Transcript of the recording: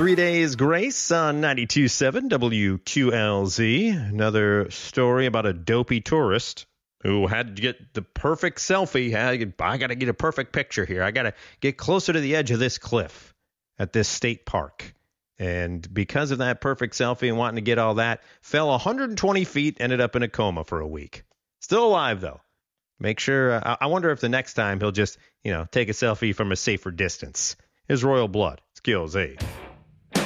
3 Days Grace on 92.7 WQLZ. Another story about a dopey tourist who had to get the perfect selfie. I got to get a perfect picture here. I got to get closer to the edge of this cliff at this state park. And because of that perfect selfie and wanting to get all that, fell 120 feet, ended up in a coma for a week. Still alive, though. Make sure, I wonder if the next time he'll just, take a selfie from a safer distance. His royal blood. Skills 8.